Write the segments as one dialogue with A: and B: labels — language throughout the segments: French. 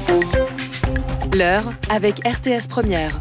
A: L'heure avec RTS Première.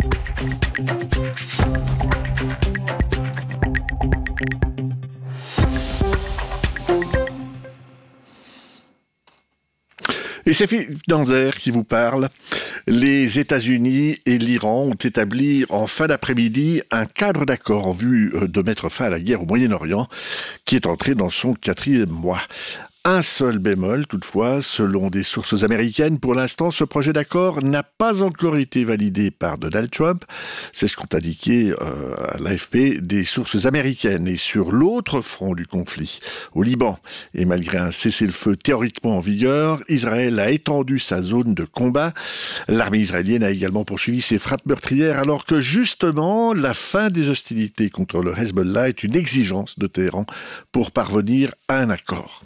B: Et c'est Philippe Danzer qui vous parle. Les États-Unis et l'Iran ont établi en fin d'après-midi un cadre d'accord en vue de mettre fin à la guerre au Moyen-Orient qui est entrée dans son 4e mois. Un seul bémol, toutefois, selon des sources américaines, pour l'instant, ce projet d'accord n'a pas encore été validé par Donald Trump. C'est ce qu'ont indiqué à l'AFP des sources américaines. Et sur l'autre front du conflit, au Liban, et malgré un cessez-le-feu théoriquement en vigueur, Israël a étendu sa zone de combat. L'armée israélienne a également poursuivi ses frappes meurtrières, alors que justement, la fin des hostilités contre le Hezbollah est une exigence de Téhéran pour parvenir à un accord.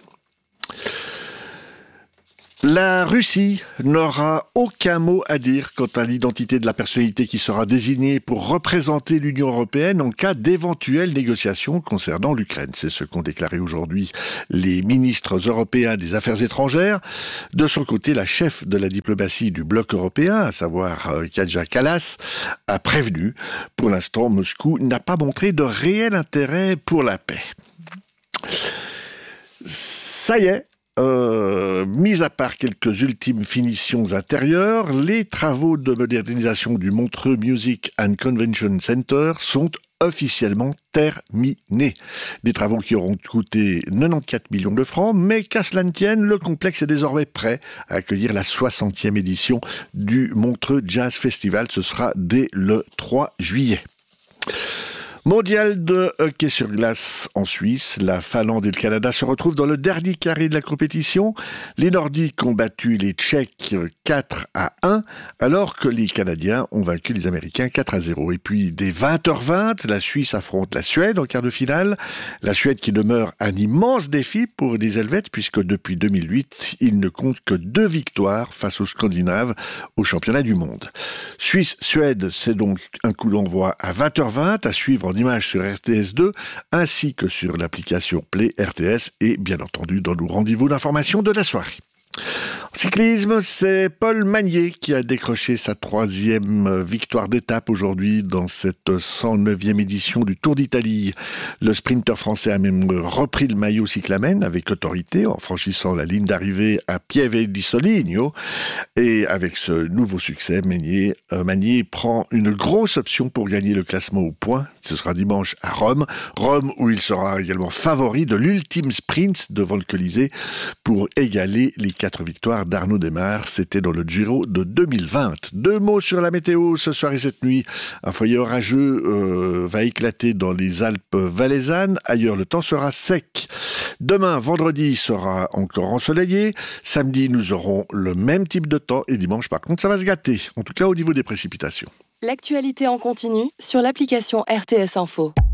B: La Russie n'aura aucun mot à dire quant à l'identité de la personnalité qui sera désignée pour représenter l'Union européenne en cas d'éventuelles négociations concernant l'Ukraine. C'est ce qu'ont déclaré aujourd'hui les ministres européens des Affaires étrangères. De son côté, la chef de la diplomatie du bloc européen, à savoir Kaja Kallas, a prévenu. Pour l'instant, Moscou n'a pas montré de réel intérêt pour la paix. Ça y est, mis à part quelques ultimes finitions intérieures, les travaux de modernisation du Montreux Music and Convention Center sont officiellement terminés. Des travaux qui auront coûté 94 millions de francs, mais qu'à cela ne tienne, le complexe est désormais prêt à accueillir la 60e édition du Montreux Jazz Festival. Ce sera dès le 3 juillet. Mondial de hockey sur glace en Suisse, la Finlande et le Canada se retrouvent dans le dernier carré de la compétition. Les Nordiques ont battu les Tchèques 4-1, alors que les Canadiens ont vaincu les Américains 4-0. Et puis, dès 20h20, la Suisse affronte la Suède en quart de finale. La Suède qui demeure un immense défi pour les Helvètes, puisque depuis 2008, ils ne comptent que 2 victoires face aux Scandinaves au championnat du monde. Suisse-Suède, c'est donc un coup d'envoi à 20h20, à suivre en images sur RTS2, ainsi que sur l'application Play RTS et bien entendu dans nos rendez-vous d'information de la soirée. En cyclisme, c'est Paul Magnier qui a décroché sa 3e victoire d'étape aujourd'hui dans cette 109e édition du Tour d'Italie. Le sprinter français a même repris le maillot cyclamen avec autorité en franchissant la ligne d'arrivée à Pieve di Soligno. Et avec ce nouveau succès, Magnier prend une grosse option pour gagner le classement au point. Ce sera dimanche à Rome. Rome où il sera également favori de l'ultime sprint devant le Colisée pour égaler les 4 victoires d'Arnaud Démare. C'était dans le Giro de 2020. 2 mots sur la météo ce soir et cette nuit. Un foyer orageux va éclater dans les Alpes valaisannes. Ailleurs, le temps sera sec. Demain, vendredi, sera encore ensoleillé. Samedi, nous aurons le même type de temps. Et dimanche, par contre, ça va se gâter. En tout cas, au niveau des précipitations.
A: L'actualité en continu sur l'application RTS Info.